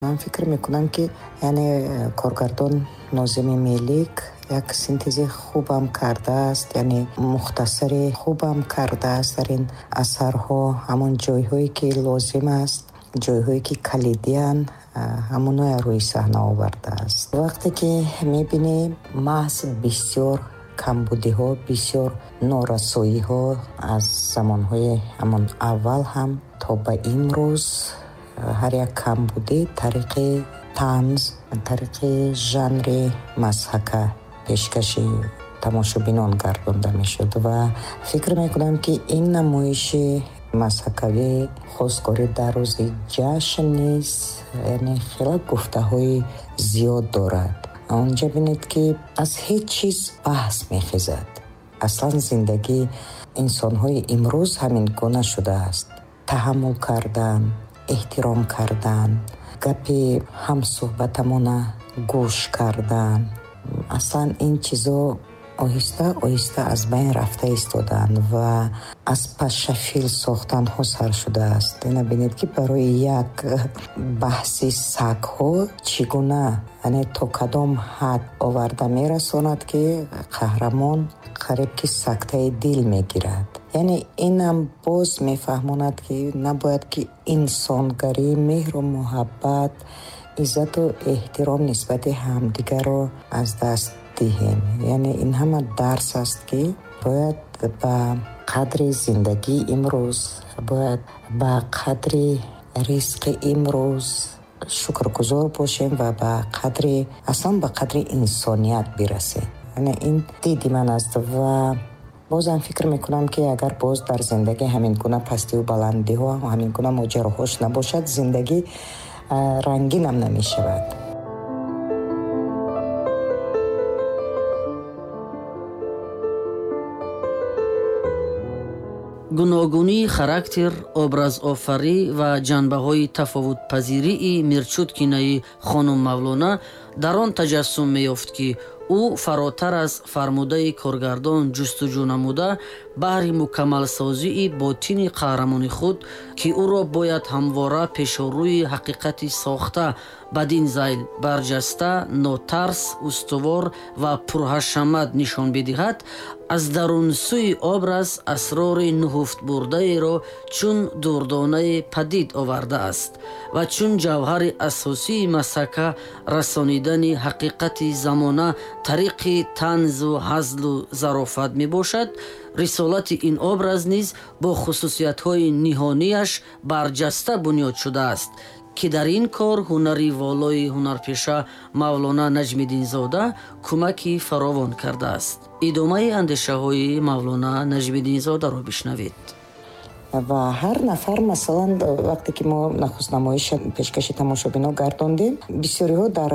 ман фикр мекунам ки коргардон Нозими Мелик як синтези хубам кардааст, мухтасари хубам кардааст дар ин асарҳо. ҳамон ҷойҳое ки лозим аст, ҷойҳое ки калидиянд, ҳамоноя рӯи саҳна овардааст. вақте ки мебинем маҳз бисёр камбудиҳо, бисёр норасоиҳо аз замонҳои ҳамон аввал ҳам то ба имрӯз, ҳар як камбудӣ тариқи танз, тариқи жанри мазҳака пешкаши тамошобинон гардонда мешуд ва фикр мекунам ки ин намоиши мазҳакавӣ хостгори дар рӯзи ҷашн низ хела гуфтаҳои зиёд дорад. онҷа бинед ки аз ҳеҷ чиз баҳс мехезад. аслан зиндагии инсонҳои имрӯз ҳамин гуна шудааст. таҳаммул кардан, эҳтиром кардан, гапи ҳамсуҳбатамона гӯш кардан, аслан ин чизо оҳиста оҳиста аз байн рафта истоданд ва аз пашафил сохтанҳо сар шудааст. ина бинед ки барои як баҳси сагҳо чӣ гуна, то кадом ҳад оварда мерасонад ки қаҳрамон қариб ки сактаи дил мегирад. инам боз мефаҳмонад ки набояд ки инсонгарӣ, меҳру муҳаббат, иззату эҳтиром нисбати ҳамдигарро аз даст диҳем. ин ҳама дарс аст ки бояд ба қадри зиндагии имрӯз, бояд ба қадри ризқи имрӯз шукргузор бошем ва ба қадри инсоният бирасем. ин диди ман аст ва бозам фикр мекунам ки агар боз дар зиндагӣ ҳамин гуна пастиву баландиҳо, ҳамин гуна моҷароҳош набошад, зиндагӣ рангинам намешавад. гуногунии характер, образофарӣ ва ҷанбаҳои тафовутпазирии Мирчуткинаи хонум Мавлона дар он таҷассум меёфт ки ӯ фаротар аз фармудаи коргардон ҷустуҷӯ намуда баҳри мукаммалсозии ботини қаҳрамони худ, ки ӯро бояд ҳамвора пешорӯи ҳақиқати сохта бадин зайл барҷаста, нотарс, устувор ва пурҳашамат нишон бидиҳад, аз дарунсӯи образ асрори нуҳуфтбурдаеро чун дурдонае падид овардааст ва чун ҷавҳари асосии масъака расонидани ҳақиқати замона тариқи танзу ҳазлу зарофат мебошад. рисолати ин образ низ бо хусусиятҳои ниҳонияш барҷаста бунёд шудааст, ки дар ин кор ҳунари волои ҳунарпеша Мавлона Наҷмиддинзода кӯмаки фаровон кардааст. идомаи андешаҳои Мавлона Наҷмиддинзодаро бишнавед. ва ҳар нафар масалан вақте ки мо нахустнамоиш пешкаши тамошобино гардондем, бисёриҳо дар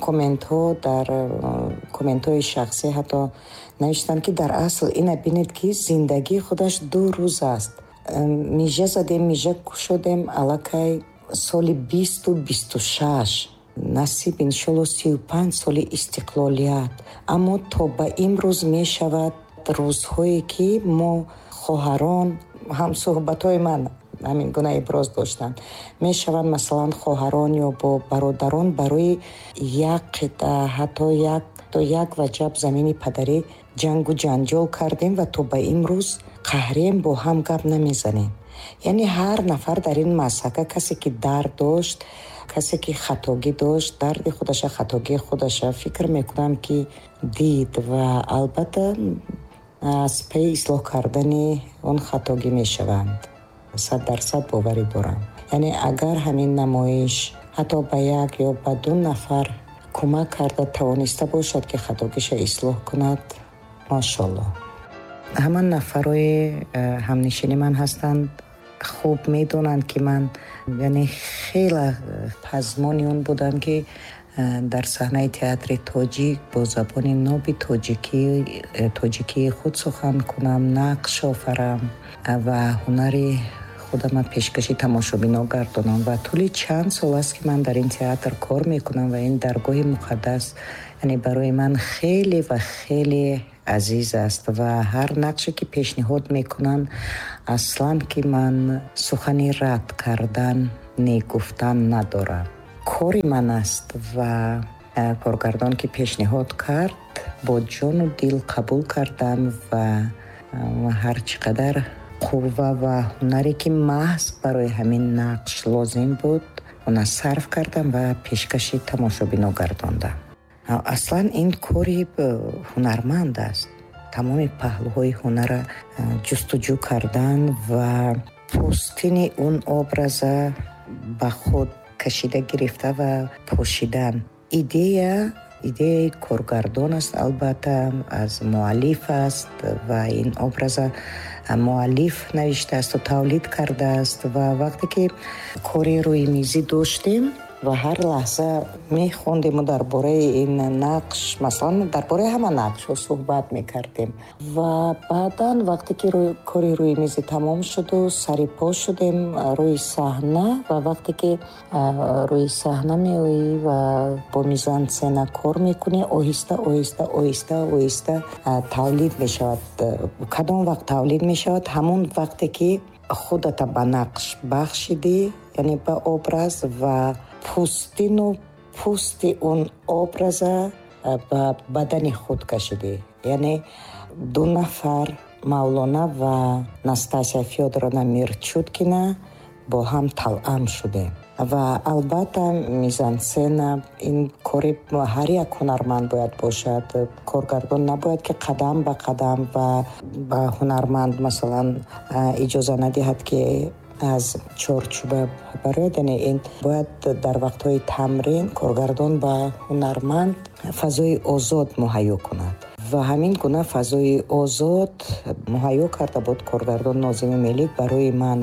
комментҳои шахсӣ ҳатто навиштанд ки дар асл ина бинед ки зиндагии худаш 2 рӯз аст. мижа задем, мижа кушодем аллакай соли 2026, насиб иншолло 35 соли истиқлолият. аммо то ба имрӯз мешавад рӯзҳое ки мо хоҳарон, ҳамсуҳбатҳои ман ҳамин гуна иброз доштанд, мешаванд масалан хоҳарон ё бо бародарон барои як қитъа, ҳатто як ваҷаб замини падарӣ ҷангу ҷанҷол кардем ва то ба имрӯз қаҳрем бо ҳам гап намезанем. ҳар нафар дар ин масъака касе ки дард дошт, касе ки хатогӣ дошт, дарди худаша, хатогии худаша фикр мекунам ки дид ва албатта аз паи ислоҳ кардани он хатогӣ мешаванд. 100% боварӣ дорам. агар ҳамин намоиш ҳатто ба як ё ба 2 нафар кӯмак карда тавониста бошад ки хатогиша ислоҳ кунад, машолло. ҳама нафарои ҳамнишини ман ҳастанд, хуб медонанд ки ман хела пазмони он будам ки дар саҳнаи театри тоҷик бо забони ноби тоҷикии худ сухан кунам, нақш офарам ва ҳунари худама пешкаши тамошобино гардонам. ва тӯли чанд сол аст ки ман дар ин театр кор мекунам ва ин даргоҳи муқаддас барои ман хеле ва хеле азиз аст ва ҳар нақше ки пешниҳод мекунанд аслан ки ман сухани рад кардан, негуфтан надорам. кори ман аст ва коргардон ки пешниҳод кард бо ҷону дил қабул кардам ва ҳар чӣ қадар қувва ва ҳунаре ки маҳз барои ҳамин нақш лозим буд она сарф кардам ва пешкаши тамошобино гардондам. аслан ин кори ҳунарманд аст. тамоми паҳлӯҳои ҳунара ҷустуҷӯ кардан ва пӯстини он образа ба худ кашида гирифта ва пошидан. идеяи коргардон аст, албатта аз муаллиф аст ва ин образа муаллиф навиштааст ва тавлид кардааст. ва вақте ки кори рӯи мизӣ доштем ва ҳар лаҳза мехондему дар бораи ин нақш, масалан дар бораи ҳама нақшҳо суҳбат мекардем. ва баъдан вақте ки кори рӯи мизӣ тамом шуду сари по шудем рӯи саҳна ва вақте ки рӯи саҳна меоӣ ва бо мизансцена кор мекунӣ, оҳиста тавлид мешавад. кадом вақт тавлид мешавад? ҳамон вақте ки худата ба нақш бахшидӣ, яъне ба образ ва пӯсти он образа ба бадани худ кашидӣ. яъне ду нафар Мавлона ва Настасия Фёдоровна Мирчуткина бо ҳам талъам шудем. ва албатта мизансцена ин кори ҳар як ҳунарманд бояд бошад. коргардон набояд ки қадам ба қадам ва ба ҳунарманд масалан иҷоза надиҳад ки аз чорчуба барояд. яъне ин бояд дар вақтҳои тамрин коргардон ба ҳунарманд фазои озод муҳайё кунад ва ҳамин гуна фазои озод муҳайё карда буд коргардон Нозими Мелик барои ман.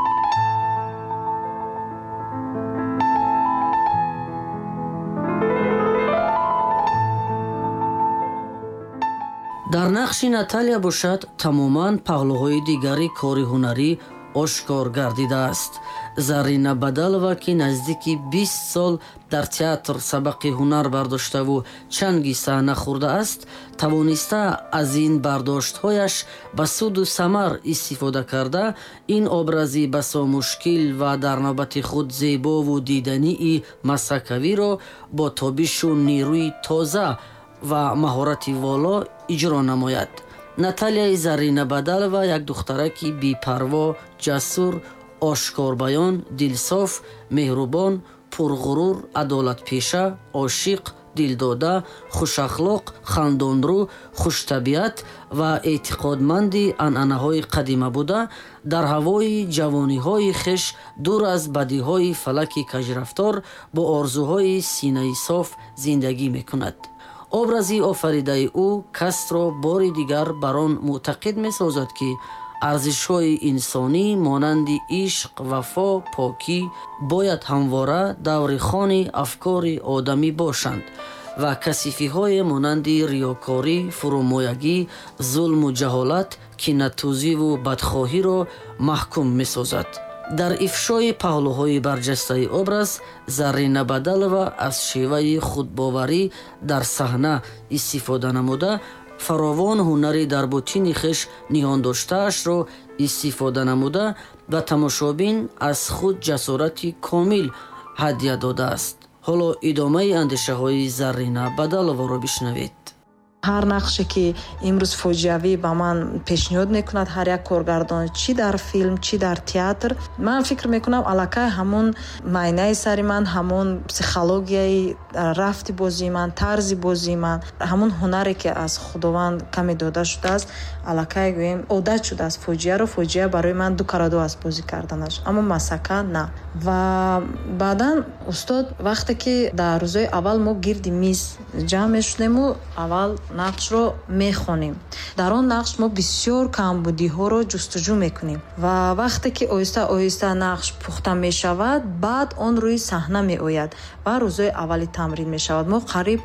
дар нақши Наталья бошад тамоман паҳлӯҳои дигари кори ҳунарӣ ошкор гардидааст. Зарина Бадалова ки наздики 20 сол дар театр сабақи ҳунар бардоштаву чанги саҳна хӯрдааст, тавониста аз ин бардоштҳояш ба суду самар истифода карда ин образи басо мушкил ва дар навбати худ зебову дидании Масакавиро бо тобишу нерӯи тоза ва маҳорати воло иҷро намояд. Натальяи Зарина Бадалова як духтараки бепарво, ҷасур, ошкорбаён, дилсоф, меҳрубон, пурғурур, адолатпеша, ошиқ, дилдода, хушахлоқ, хандонрӯ, хуштабиат ва эътиқодманди анъанаҳои қадима буда, дар ҳавои ҷавониҳои хеш дур аз бадиҳои фалаки кажрафтор бо орзуҳои синаи соф зиндагӣ мекунад. образи офаридаи ӯ касро бори дигар бар он мӯътақид месозад ки арзишҳои инсонӣ монанди ишқ, вафо, покӣ бояд ҳамвора даврихони афкори одамӣ бошанд ва касифиҳое монанди риёкорӣ, фурӯмоягӣ, зулму ҷаҳолат, кинатӯзиву бадхоҳиро маҳкум месозад. дар ифшои паҳлӯҳои барҷастаи образ Зарина Бадалова аз шеваи худбоварӣ дар саҳна истифода намуда, фаровон ҳунари дар бутини хеш ниҳон доштаашро истифода намуда ба тамошобин аз худ ҷасорати комил ҳадя додааст. ҳоло идомаи андешаҳои Зарина Бадалованро бишнавед. ҳар нақше ки имрӯз фоҷиавӣ ба ман пешниҳод мекунад ҳар як коргардон, чӣ дар филм, чӣ дар театр, ман фикр мекунам аллакай ҳамон майнаи сари ман, ҳамон психологияи рафти бозии ман, тарзи бозии ман, ҳамон ҳунаре ки аз худованд каме дода шудааст, аллакай гӯем одат шудааст фоҷиаро. фоҷиа барои ман ду караду аст бозӣ карданаш, аммо масака на. ва баъдан устод вақте ки дар рӯзои аввал мо гирди миз ҷамъ мешудему, аввал нақшро мехонем. дар он нақш мо бисёр камбудиҳоро ҷустуҷӯ мекунем ва вақте ки оҳиста оҳиста нақш пухта мешавад, баъд он рӯи саҳна меояд ва рӯзои аввали тамрин мешавад. мо қариб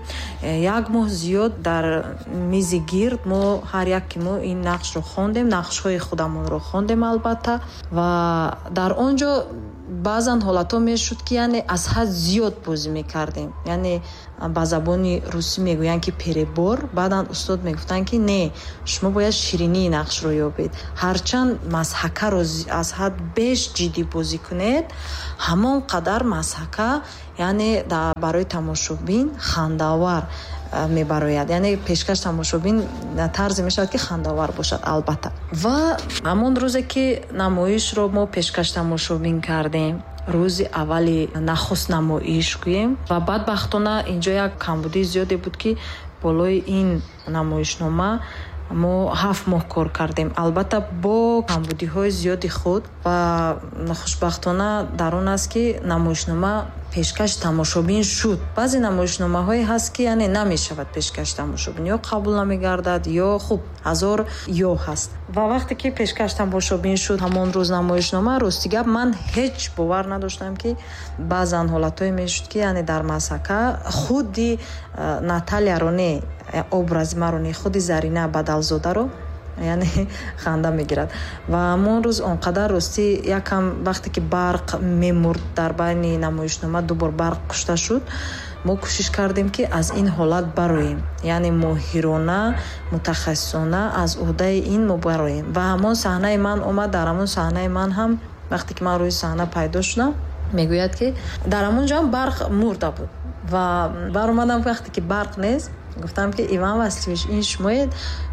1 моҳ зиёд дар мизи гирд мо ҳар як ки мо ин нақшро хондем, нақшҳои худамонро хондем албатта. ва дар он ҷо баъзан ҳолатҳо мешуд ки яъне аз ҳад зиёд бозӣ мекардем, яъне ба забони русӣ мегӯянд ки перебор баъдан устод мегуфтанд ки не, шумо бояд ширинии нақшро ёбед. ҳарчанд мазҳакаро аз ҳад беш ҷиддӣ бозӣ кунед, ҳамон қадар мазҳака яъне барои тамошобин хандавар мебарояд. Яъне пешкаш тамошобин тарзе мешавад ки хандавар бошад албатта. Ва ҳамон рӯзе ки намоишро мо пешкаш тамошобин кардем, рӯзи аввали нахуст намоиш гӯем, ва бадбахтона инҷо як камбудии зиёде буд ки болои ин намоишнома мо 7 моҳ кор кардем, албатта бо камбудиҳои зиёди худ. Ва хушбахтона дар он аст ки намоишнома пешкаши тамошобин шуд. баъзе намоишномаҳое ҳаст ки яъне намешавад пешкаши тамошобин, ё қабул намегардад, ё хуб ҳазор ё ҳаст. ва вақте ки пешкаши тамошобин шуд ҳамон рӯз намоишнома, ростигап ман ҳеҷ бовар надоштам ки баъзан ҳолатҳое мешуд ки яъне дар мазҳака худи Натальяро не образи маро не, худи Зарина Бадалзодаро яъне ханда мегирад. ва ҳамон рӯз он қадар рости якам вақте ки барқ мемурд дар байни намоишнома, дубор барқ кушта шуд, мо кӯшиш кардем ки аз ин ҳолат бароем, яъне моҳирона мутахассисона аз уҳдаи ин мо бароем. ва ҳамон саҳнаи ман омад, дар ҳамон саҳнаи ман ҳам вақте ки ман рӯи саҳна пайдо шудам, мегӯяд ки дар ҳамон ҷо ҳам барқ мурда буд. ва баромадам вақте ки барқ нест, гуфтам ки Иван Васильевич, ин шумоед?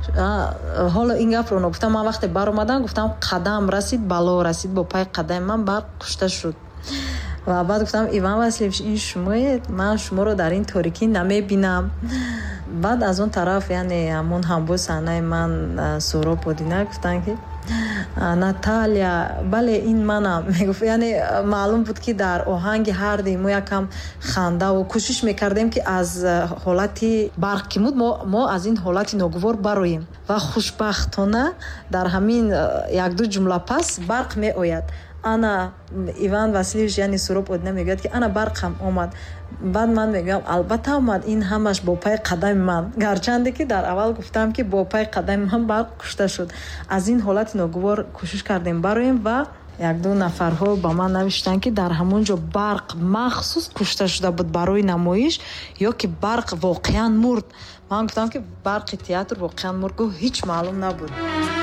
ҳоло ин гапро гуфтам. ман вақте баромадам гуфтам қадам расид, бало расид, бо пай қадами ман барқ кушта шуд. ва баъд гуфтам Иван Васильевич, ин шумоед? ман шуморо дар ин торикӣ намебинам. баъд аз он тараф яъне ҳамон ҳамбои саҳнаи ман Сӯроб Подина гуфтан ки Наталья, бале ин манам. мегуфт, яъне маълум буд ки дар оҳанги ҳарди мо якам хандаву кӯшиш мекардем ки аз ҳолати барқ ки буд мо аз ин ҳолати ногувор бароем. ва хушбахтона дар ҳамин як-ду ҷумла пас барқ меояд. ана Иван Васильевич яъне Сӯроб Подина мегӯяд ки ана барқам омад. баъд ман мегӯям албатта омад, ин ҳамаш бо пай қадами ман, гарчанде ки дар аввал гуфтам ки бо пай қадами ман барқ кушта шуд. аз ин ҳолати ногувор кӯшиш кардем бароем. ва як-ду нафарҳо ба ман навиштанд ки дар ҳамон ҷо барқ махсус кушта шуда буд барои намоиш, ё ки барқ воқеан мурд. ман гуфтам ки барқи театр воқеан мурд? гӯ ҳеҷ маълум набуд.